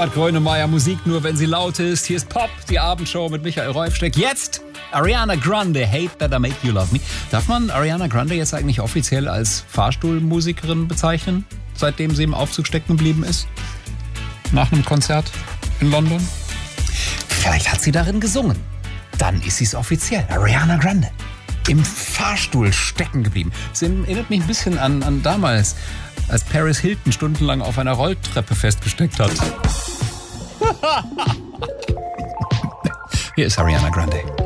Herbert Grönemeyer, Musik nur, wenn sie laut ist. Hier ist Pop, die Abendshow mit Michael Reufsteck. Jetzt Ariana Grande, Hate That I Make You Love Me. Darf man Ariana Grande jetzt eigentlich offiziell als Fahrstuhlmusikerin bezeichnen, seitdem sie im Aufzug stecken geblieben ist? Nach einem Konzert in London? Vielleicht hat sie darin gesungen. Dann ist sie es offiziell. Ariana Grande. Im Fahrstuhl stecken geblieben. Das erinnert mich ein bisschen an damals, als Paris Hilton stundenlang auf einer Rolltreppe festgesteckt hat. Hier ist Ariana Grande.